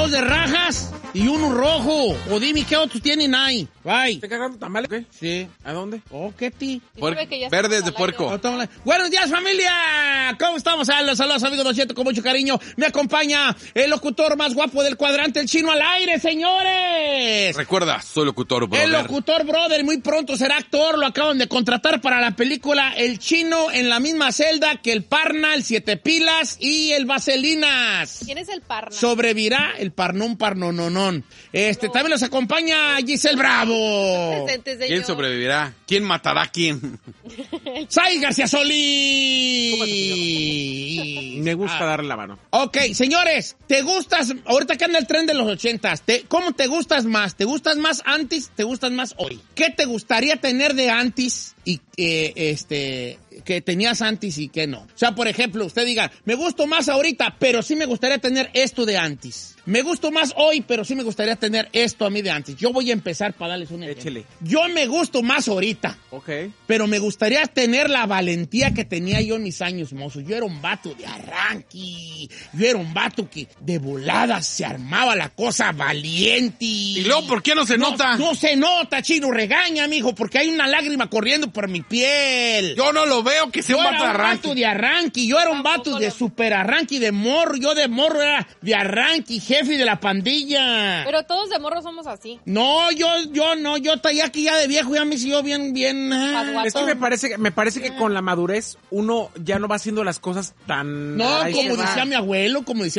2 de rajas y uno rojo. O dime qué otros tienen ahí. Bye. ¿Te cagando tamales? ¿Qué? Sí. ¿A dónde? Oh, ¿qué ti? Verdes de puerco. Buenos días, familia. ¿Cómo estamos? Saludos, amigos Don Cheto, con mucho cariño. Me acompaña el locutor más guapo del cuadrante, el Chino al aire, señores. Recuerda, soy locutor, brother. El locutor, brother, muy pronto será actor. Lo acaban de contratar para la película El Chino en la misma celda que el Parna, el Siete Pilas y el Vaselinas. ¿Quién es el Parna? Sobrevirá el Parnón Parnononón. También nos acompaña Giselle Bravo. Presente, señor. ¿Quién sobrevivirá? ¿Quién matará a quién? ¡Sai García Solís! Me gusta darle la mano. Ok, señores, ¿te gustas? Ahorita que anda el tren de los 80s, ¿cómo te gustas más? ¿Te gustas más antes? ¿Te gustas más hoy? ¿Qué te gustaría tener de antes y que tenías antes y que no? O sea, por ejemplo, usted diga, me gusto más ahorita, pero sí me gustaría tener esto de antes. Me gusto más hoy, pero sí me gustaría tener esto a mí de antes. Yo voy a empezar para darles un ejemplo. Échele. Yo me gusto más ahorita. Ok. Pero me gustaría tener la valentía que tenía yo en mis años mozos. Yo era un vato de arranque. Yo era un vato que de volada se armaba la cosa valiente. ¿Y luego por qué no se nota? No se nota, Chino. Regaña, mijo, porque hay una lágrima corriendo por mi piel. Yo no lo veo que sea un vato de Yo era un arranque. vato de arranque. Yo era un vato de super arranque, de morro. Yo de morro era de arranque, jefe de la pandilla. Pero todos de morro somos así. No, yo no. Yo ya aquí ya de viejo ya me sigo bien. Paduato. Es que me parece que con la madurez uno ya no va haciendo las cosas tan... No, Ahí como se va. decía mi abuelo,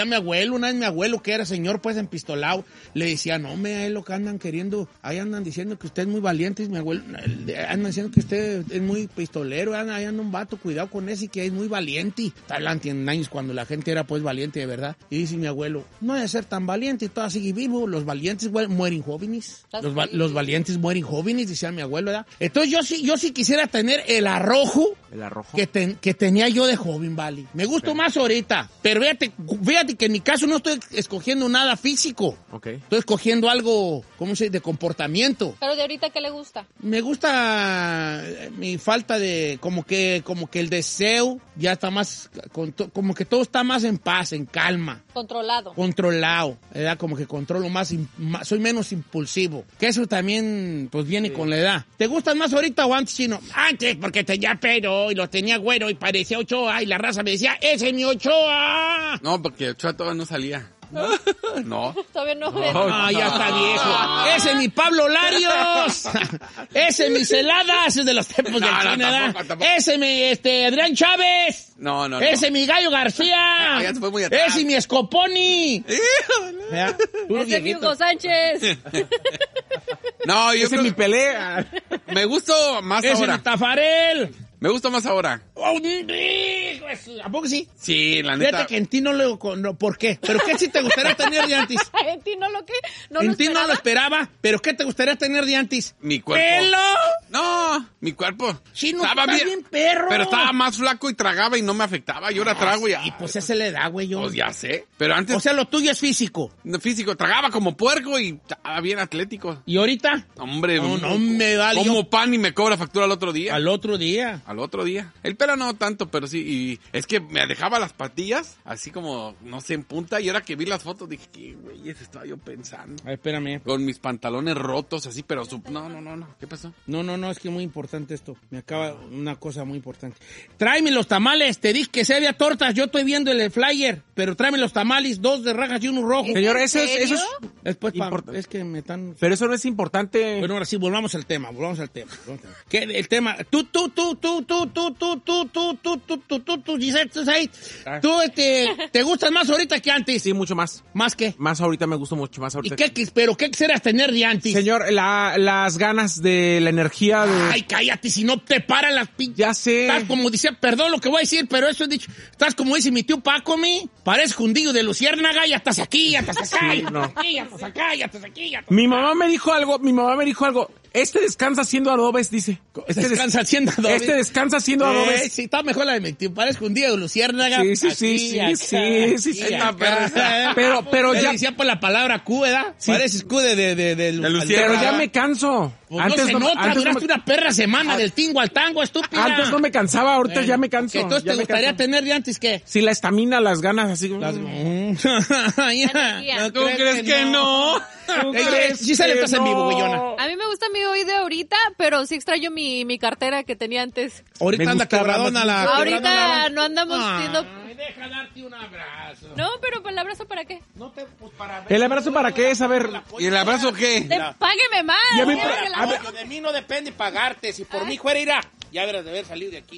una vez mi abuelo que era señor pues empistolado, le decía, no, me lo que andan queriendo, ahí andan diciendo que usted es muy valiente, es mi abuelo, andan diciendo que usted es muy pistolero, ahí anda un vato, cuidado con ese que es muy valiente. Está hablando en años cuando la gente era pues valiente de verdad. Y dice mi abuelo, no hay de ser tan valiente, todo sigue vivo, los valientes mueren jóvenes. Los valientes mueren jóvenes, decía mi abuelo, ¿verdad? Entonces yo sí quisiera tener el arrojo. El arrojo. Que tenía yo de joven, vale. Me gusto más ahorita, pero fíjate que en mi caso no estoy escogiendo nada físico. Ok. Estoy escogiendo algo, ¿cómo se dice?, de comportamiento. Pero de ahorita, ¿qué le gusta? Me gusta mi falta de, como que el deseo ya está más, como que todo está más en paz, en calma. Controlado, ¿verdad? Como que controlo más, soy menos impulsivo. Que eso también, pues, viene con la edad. ¿Te gustan más ahorita o antes, Chino? Antes, porque tenía pelo y lo tenía güero y parecía Ochoa y la raza me decía, ¡ese es mi Ochoa! No, porque Ochoa todavía no salía. No. Todavía no. Ah, ya está viejo. Ese es mi Pablo Larios. Ese es mi Celada. Ese es de los tiempos del Chino, ¿verdad? Tampoco. Ese es mi Adrián Chávez. No. Ese es mi Gallo García. Ya se fue muy atrás. Ese es mi Scoponi. Ese es mi Hugo Sánchez. No, yo Ese es creo mi pelea. me gusta más Ese es ahora. mi Tafarel. Me gusta más ahora. ¿A poco sí? Sí, la neta. Fíjate que en ti no lo... No, ¿por qué? ¿Pero qué sí te gustaría tener de antes? ¿En ti no lo que? ¿No En lo ti no esperaba? lo esperaba, pero ¿qué te gustaría tener de antes? Mi cuerpo. ¡Pelo! No, mi cuerpo. Sí, no, estás bien perro. Pero estaba más flaco y tragaba y no me afectaba. Y ahora trago y... Y pues esa le da, güey, yo. Pues ya sé. Pero antes... O sea, lo tuyo es físico. físico, tragaba como puerco y estaba bien atlético. ¿Y ahorita? Hombre, No me vale. como pan y me cobra factura al otro día. Al otro día. Al otro día. El pelo no tanto, pero sí. Y es que me dejaba las patillas así como, no sé, en punta. Y ahora que vi las fotos dije, ¿qué güey estaba yo pensando? A ver, espérame. Con mis pantalones rotos así, pero... No. ¿Qué pasó? No, es que es muy importante esto. Me acaba una cosa muy importante. Tráeme los tamales. Te dije que se había tortas. Yo estoy viendo el flyer. Pero tráeme los tamales. 2 de rajas y 1 rojo. Señor, ¿En eso es... serio? Después, Importante. es que me están... Pero eso no es importante. Bueno, ahora sí, volvamos al tema. ¿Qué, el tema? Tú, Giselle, tú, ¿te gustas más ahorita que antes? Sí, mucho más. ¿Más qué? Más ahorita me gusta mucho más ¿Y ahorita. pero qué quisieras tener de antes? Señor, las ganas de la energía de... Ay, cállate, si no te paran las pinches. Ya sé. Estás como dice, perdón lo que voy a decir, pero eso he dicho. Estás como dice mi tío Paco, pareces jundillo de luciérnaga, ya estás aquí, ya estás acá, Sí, ya no. estás aquí, ya estás acá, ya estás aquí, ya estás Mi mamá me dijo algo, descansa haciendo adobes, dice. Descansa haciendo adobes. Descansa haciendo adobes. Sí, está mejor la de Mectín. Parezco un día de luciérnaga. Sí. Pero Él ya... decía por la palabra Q, ¿verdad? Sí. Pareces Q de luciérnaga. Pero ya me canso. Pues antes no se nota, duraste una perra semana del tingo al tango, estúpida. Antes no me cansaba, ahorita ya me canso. ¿Que entonces te gustaría tener de antes qué? Sí, la estamina, las ganas, así. ¿Tú crees que no? Sí se le estás en vivo, güeyona. A mí me gusta mi hoy de ahorita, pero sí extraño mi cartera que tenía antes. Ahorita anda quebradona la... Ahorita no andamos viendo... Deja darte un abrazo. No, pero ¿el abrazo para qué? No te, pues para ver. ¿El abrazo para qué es? A ver. ¿Y el abrazo qué? Págueme más. Ya vi- No, de mí no depende pagarte. Si por mí fuera irá, ya deberás de haber salido de aquí.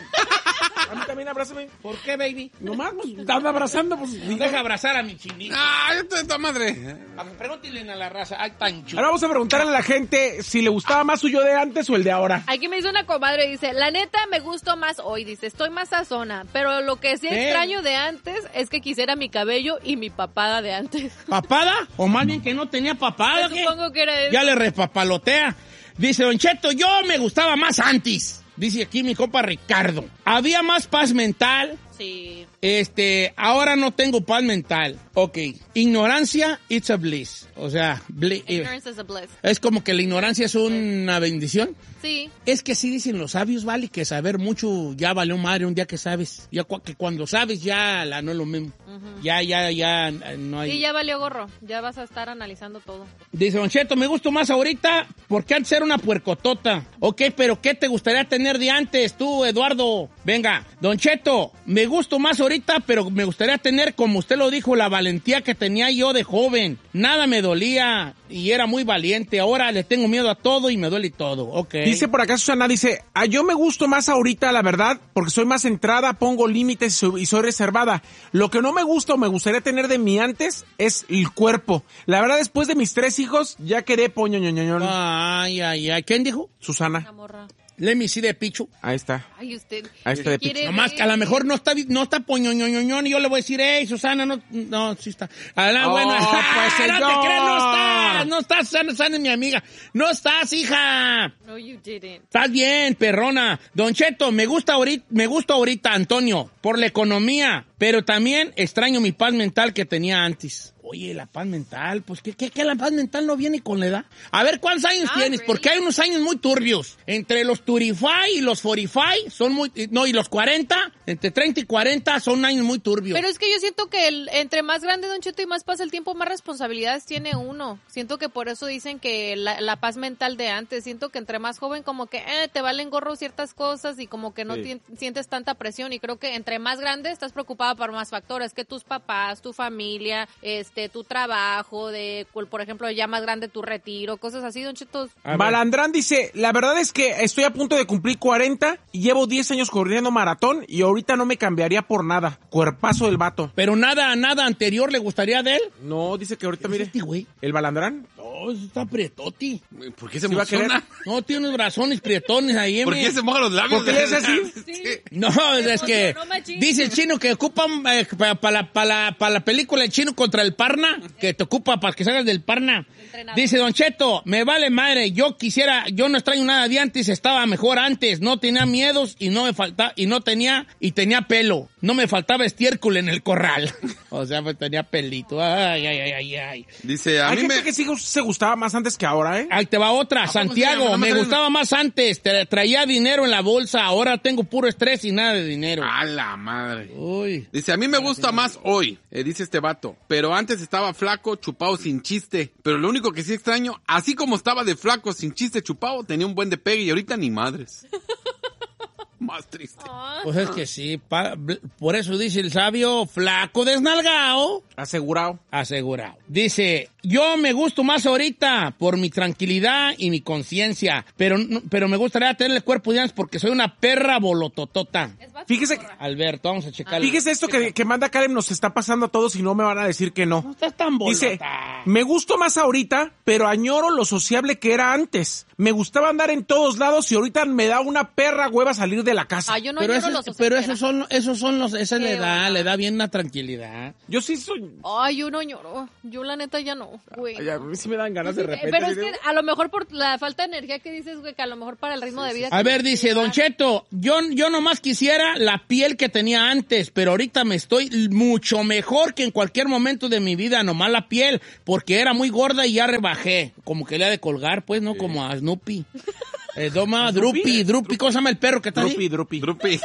A mí también abrázame. ¿Por qué, baby? Nomás, pues, anda abrazando, pues. Deja abrazar a mi chinita. Ah, esto es esta madre. Pregúntenle a la raza. Ay, tan chulo. Ahora vamos a preguntarle a la gente si le gustaba más su yo de antes o el de ahora. Aquí me hizo una comadre, dice, la neta me gustó más hoy, dice, estoy más sazona, pero lo que sí extraño de antes es que quisiera mi cabello y mi papada de antes. ¿Papada? O más bien que no tenía papada. Yo supongo que era eso. Ya le repapalotea. Dice, Don Cheto, yo me gustaba más antes. Dice aquí mi compa Ricardo. Había más paz mental. Sí. Ahora no tengo paz mental. Ok. Ignorancia, it's a bliss. O sea, Ignorance is a bliss. es como que la ignorancia es una bendición. Sí. Es que sí dicen los sabios, vale, que saber mucho ya valió madre un día que sabes. Ya que cuando sabes ya no es lo mismo. Ya no hay. Sí, ya valió gorro. Ya vas a estar analizando todo. Dice Don Cheto, me gusto más ahorita porque antes era una puercotota. Ok, pero ¿qué te gustaría tener de antes tú, Eduardo? Venga, Don Cheto, me gusto más ahorita, pero me gustaría tener, como usted lo dijo, la valentía que tenía yo de joven. Nada me dolía y era muy valiente. Ahora le tengo miedo a todo y me duele todo. Ok. Dice por acá Susana, dice, yo me gusto más ahorita, la verdad, porque soy más centrada, pongo límites y soy reservada. Lo que no me gusta o me gustaría tener de mí antes es el cuerpo. La verdad, después de mis 3 hijos, ya quedé poñoñoñoñón. Ay. ¿Quién dijo? Susana. La morra. Let me see de Pichu. Ahí está. Ay, usted. Ahí está de ¿quiere Pichu. Nomás que a lo mejor no está poñoñoñoñón y yo le voy a decir, Susana, no, sí está. Bueno, pues, no te creas, no estás, Susana es mi amiga. No estás, hija. No, you didn't. Estás bien, perrona. Don Cheto, me gusta ahorita, Antonio, por la economía, pero también extraño mi paz mental que tenía antes. Oye, la paz mental, pues, ¿qué la paz mental no viene con la edad? A ver, ¿cuántos años tienes? Really? Porque hay unos años muy turbios. Entre los 35 y los 45 son muy... No, y los 40, entre 30 y 40 son años muy turbios. Pero es que yo siento que entre más grande, Don Cheto, y más pasa el tiempo, más responsabilidades tiene uno. Siento que por eso dicen que la paz mental de antes, siento que entre más joven como que te valen gorro ciertas cosas y como que no sientes tanta presión, y creo que entre más grande estás preocupada por más factores, que tus papás, tu familia, tu trabajo, por ejemplo, ya más grande tu retiro, cosas así, Don Cheto. Balandrán dice, la verdad es que estoy a punto de cumplir 40 y llevo 10 años corriendo maratón y ahorita no me cambiaría por nada. Cuerpazo del vato. Pero nada anterior le gustaría de él. No, dice que ahorita, mire, Güey. el Balandrán. No, eso está prietoti. ¿Por qué se ¿Sí va a querer? emociona? No, tiene unos brazones prietones ahí. ¿Por qué se moja los labios? ¿Por qué le hace así? Sí. No, es que emocionó, machín. dice el chino que ocupan para la película El Chino contra el Parna, que te ocupa para que salgas del Parna. Entrenador. Dice Don Cheto, me vale madre, yo no extraño nada de antes, estaba mejor antes, no tenía miedos y tenía pelo, no me faltaba estiércol en el corral. O sea, pues tenía pelito. Ay. Dice, a Hay mí gente me... que sí se gustaba más antes que ahora, ¿eh? Ahí te va otra, poco sí? Santiago, Nada más me hay gustaba más antes, traía dinero en la bolsa, ahora tengo puro estrés y nada de dinero. A la madre. Uy. Dice, a mí me gusta más hoy, dice este vato. Pero antes estaba flaco, chupado, sin chiste. Pero lo único que sí extraño, así como estaba de flaco, sin chiste, chupado, tenía un buen de pegue y ahorita ni madres. Más triste. Pues es que sí, por eso dice el sabio, flaco desnalgado, Asegurado. asegurado. Dice, yo me gusto más ahorita por mi tranquilidad y mi conciencia, pero me gustaría tener el cuerpo de antes porque soy una perra bolototota. Fíjese, Alberto, vamos a checarlo. fíjese esto que manda Karen, nos está pasando a todos y no me van a decir que no. No estás tan bolota. Dice, me gusto más ahorita, pero añoro lo sociable que era antes. Me gustaba andar en todos lados y ahorita me da una perra hueva salir de la casa. Ay, yo no Pero, lloro los esos son los, esa Qué le da bien una tranquilidad. Yo sí soy... Ay, yo no lloro. Yo la neta ya no, güey. Ay, a mí sí me dan ganas de repente. Pero es que a lo mejor por la falta de energía que dices, güey, que a lo mejor para el ritmo de vida. A ver, dice Don Cheto, yo nomás quisiera la piel que tenía antes, pero ahorita me estoy mucho mejor que en cualquier momento de mi vida, nomás la piel, porque era muy gorda y ya rebajé. Como que le ha de colgar, pues, ¿no? Como a Snoopy. Toma, Drupi, ¿cómo se llama el perro que está ahí? Drupi.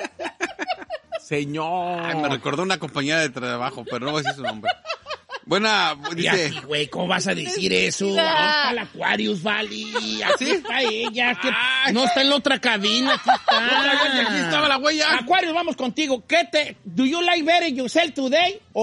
Señor. Ay, me recordó una compañera de trabajo, pero no voy a decir su nombre. Buena, dice... Ay, güey, ¿cómo vas a decir eso? Ahí está el Aquarius Valley. Aquí está ella. No está en la otra cabina. Aquí está. Aquí estaba la huella. Aquarius, vamos contigo. Do you like better yourself today?